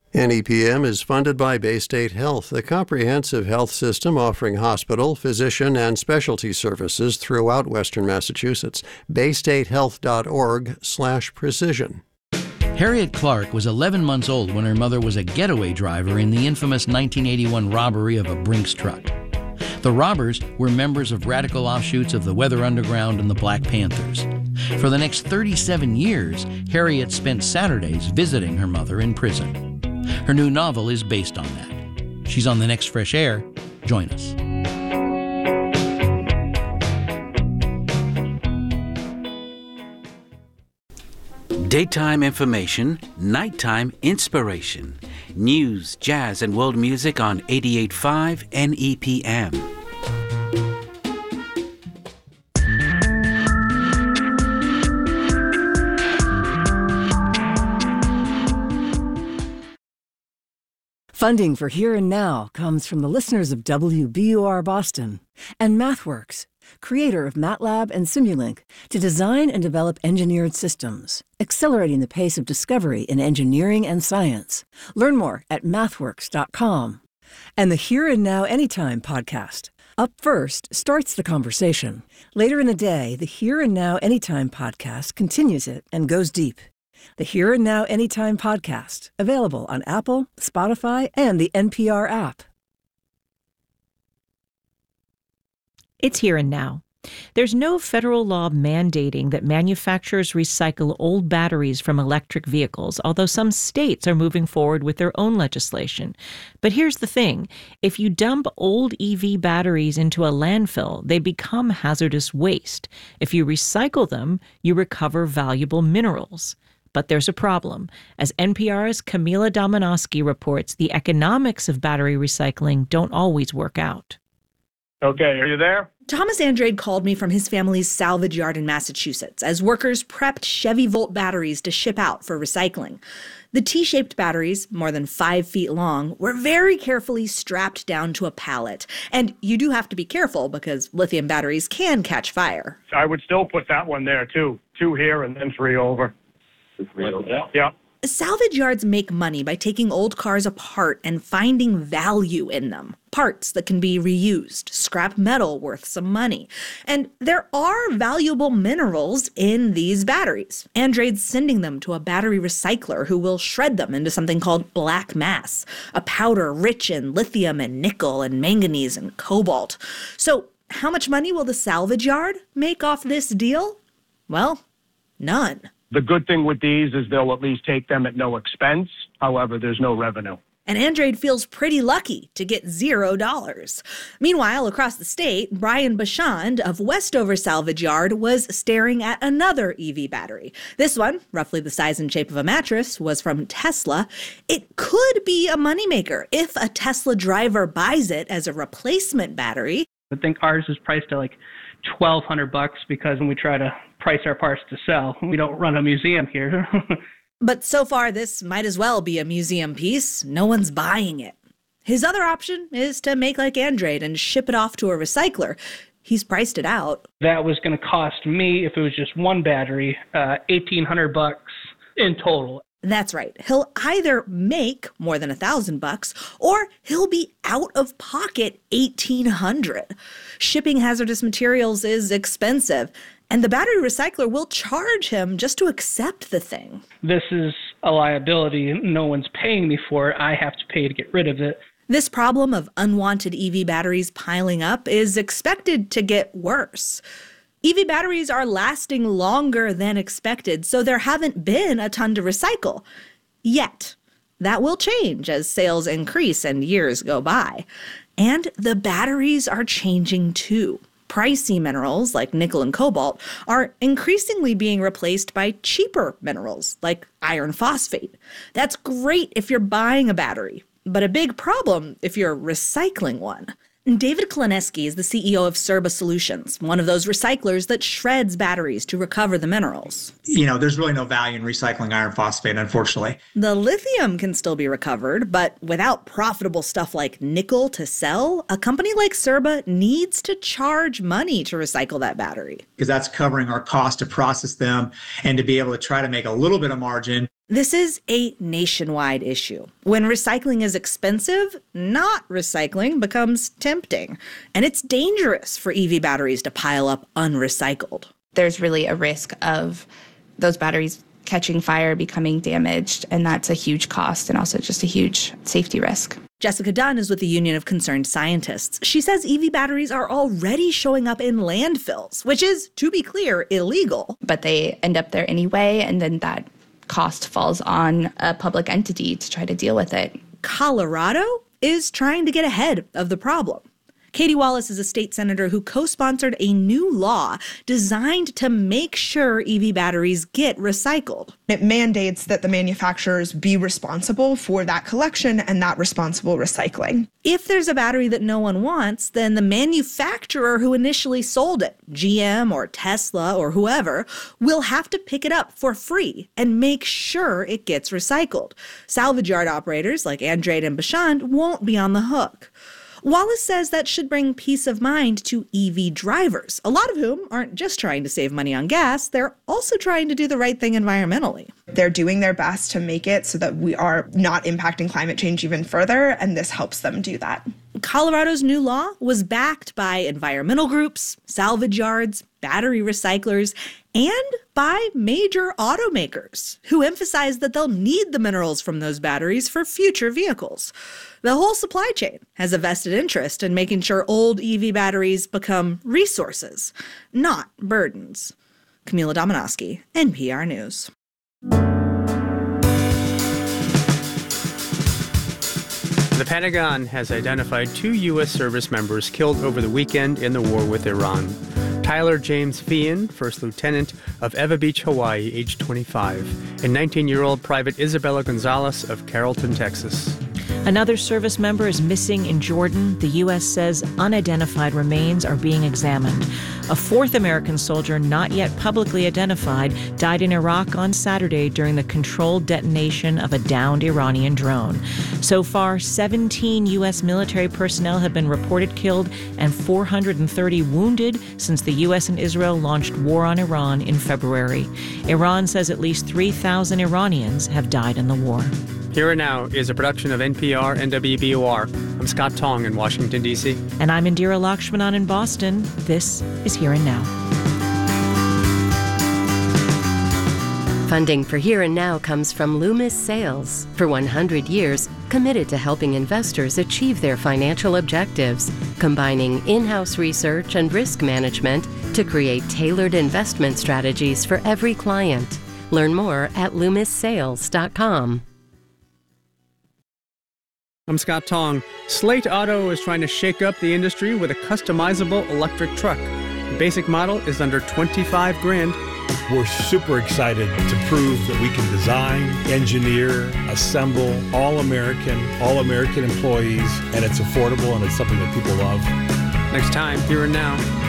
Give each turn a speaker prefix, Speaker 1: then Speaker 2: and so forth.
Speaker 1: NEPM is funded by Baystate Health, a comprehensive health system offering hospital, physician, and specialty services throughout Western Massachusetts. BaystateHealth.org/precision.
Speaker 2: Harriet Clark was 11 months old when her mother was a getaway driver in the infamous 1981 robbery of a Brinks truck. The robbers were members of radical offshoots of the Weather Underground and the Black Panthers. For the next 37 years, Harriet spent Saturdays visiting her mother in prison. Her new novel is based on that. She's on the next Fresh Air. Join us.
Speaker 3: Daytime information, nighttime inspiration. News, jazz, and world music on 88.5 NEPM.
Speaker 4: Funding for Here and Now comes from the listeners of WBUR Boston and MathWorks, creator of MATLAB and Simulink, to design and develop engineered systems, accelerating the pace of discovery in engineering and science. Learn more at mathworks.com. And the Here and Now Anytime podcast. Up First starts the conversation. Later in the day, the Here and Now Anytime podcast continues it and goes deep. The Here and Now Anytime podcast, available on Apple, Spotify, and the NPR app.
Speaker 5: It's Here and Now. There's no federal law mandating that manufacturers recycle old batteries from electric vehicles, although some states are moving forward with their own legislation. But here's the thing. If you dump old EV batteries into a landfill, they become hazardous waste. If you recycle them, you recover valuable minerals. But there's a problem. As NPR's Camila Domonoske reports, the economics of battery recycling don't always work out.
Speaker 6: Okay, are you there?
Speaker 7: Thomas Andrade called me from his family's salvage yard in Massachusetts as workers prepped Chevy Volt batteries to ship out for recycling. The T-shaped batteries, more than 5 feet long, were very carefully strapped down to a pallet. And you do have to be careful because lithium batteries can catch fire.
Speaker 6: I would still put that one there, too. 2 here and then 3 over. Yeah.
Speaker 7: Salvage yards make money by taking old cars apart and finding value in them. Parts that can be reused, scrap metal worth some money. And there are valuable minerals in these batteries. Andrade's sending them to a battery recycler who will shred them into something called black mass, a powder rich in lithium and nickel and manganese and cobalt. So how much money will the salvage yard make off this deal? Well, none.
Speaker 6: The good thing with these is they'll at least take them at no expense. However, there's no revenue.
Speaker 7: And Andrade feels pretty lucky to get $0. Meanwhile, across the state, Brian Bashand of Westover Salvage Yard was staring at another EV battery. This one, roughly the size and shape of a mattress, was from Tesla. It could be a moneymaker if a Tesla driver buys it as a replacement battery.
Speaker 8: I think ours is priced at like $1,200 because when we try to price our parts to sell, we don't run a museum here.
Speaker 7: But so far, this might as well be a museum piece. No one's buying it. His other option is to make like Andrade and ship it off to a recycler. He's priced it out.
Speaker 8: That was going to cost me, if it was just one battery, $1,800 in total.
Speaker 7: That's right. He'll either make more than $1,000 or he'll be out of pocket $1,800. Shipping hazardous materials is expensive, and the battery recycler will charge him just to accept the thing.
Speaker 8: This is a liability. No one's paying me for it. I have to pay to get rid of it.
Speaker 7: This problem of unwanted EV batteries piling up is expected to get worse. EV batteries are lasting longer than expected, so there haven't been a ton to recycle. Yet. That will change as sales increase and years go by. And the batteries are changing too. Pricey minerals like nickel and cobalt are increasingly being replaced by cheaper minerals like iron phosphate. That's great if you're buying a battery, but a big problem if you're recycling one. David Kleneski is the CEO of Cerba Solutions, one of those recyclers that shreds batteries to recover the minerals.
Speaker 9: There's really no value in recycling iron phosphate, unfortunately.
Speaker 7: The lithium can still be recovered, but without profitable stuff like nickel to sell, a company like Cerba needs to charge money to recycle that battery.
Speaker 9: Because that's covering our cost to process them and to be able to try to make a little bit of margin.
Speaker 7: This is a nationwide issue. When recycling is expensive, not recycling becomes tempting. And it's dangerous for EV batteries to pile up unrecycled.
Speaker 10: There's really a risk of those batteries catching fire, becoming damaged, and that's a huge cost and also just a huge safety risk.
Speaker 7: Jessica Dunn is with the Union of Concerned Scientists. She says EV batteries are already showing up in landfills, which is, to be clear, illegal.
Speaker 10: But they end up there anyway, and then that cost falls on a public entity to try to deal with it.
Speaker 7: Colorado is trying to get ahead of the problem. Katie Wallace is a state senator who co-sponsored a new law designed to make sure EV batteries get recycled.
Speaker 11: It mandates that the manufacturers be responsible for that collection and that responsible recycling.
Speaker 7: If there's a battery that no one wants, then the manufacturer who initially sold it, GM or Tesla or whoever, will have to pick it up for free and make sure it gets recycled. Salvage yard operators like Andrade and Bashand won't be on the hook. Wallace says that should bring peace of mind to EV drivers, a lot of whom aren't just trying to save money on gas, they're also trying to do the right thing environmentally.
Speaker 11: They're doing their best to make it so that we are not impacting climate change even further, and this helps them do that.
Speaker 7: Colorado's new law was backed by environmental groups, salvage yards, battery recyclers, and by major automakers who emphasize that they'll need the minerals from those batteries for future vehicles. The whole supply chain has a vested interest in making sure old EV batteries become resources, not burdens. Camila Dominowski, NPR News.
Speaker 12: The Pentagon has identified 2 U.S. service members killed over the weekend in the war with Iran. Tyler James Feehan, first lieutenant of Eva Beach, Hawaii, age 25, and 19-year-old Private Isabella Gonzalez of Carrollton, Texas.
Speaker 5: Another service member is missing in Jordan. The U.S. says unidentified remains are being examined. A 4th American soldier, not yet publicly identified, died in Iraq on Saturday during the controlled detonation of a downed Iranian drone. So far, 17 U.S. military personnel have been reported killed and 430 wounded since the U.S. and Israel launched war on Iran in February. Iran says at least 3,000 Iranians have died in the war.
Speaker 12: Here and Now is a production of NPR and WBOR. I'm Scott Tong in Washington, D.C.
Speaker 5: And I'm Indira Lakshmanan in Boston. This is Here and Now.
Speaker 13: Funding for Here and Now comes from Loomis Sales. For 100 years, committed to helping investors achieve their financial objectives, combining in-house research and risk management to create tailored investment strategies for every client. Learn more at LoomisSales.com.
Speaker 12: I'm Scott Tong. Slate Auto is trying to shake up the industry with a customizable electric truck. The basic model is under $25,000.
Speaker 14: We're super excited to prove that we can design, engineer, assemble all American employees, and it's affordable and it's something that people love.
Speaker 12: Next time, Here and Now.